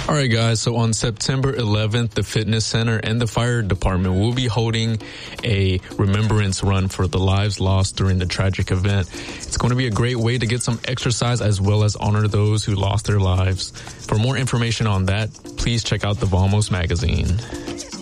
All right, guys. So on September 11th, the fitness center and the fire department will be holding a remembrance run for the lives lost during the tragic event. It's going to be a great way to get some exercise as well as honor those who lost their lives. For more information on that, please check out the Vamos magazine.